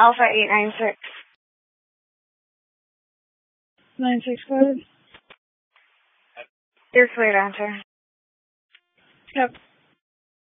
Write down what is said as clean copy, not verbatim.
Alpha 896. 96 code? You're clear to enter. Yep.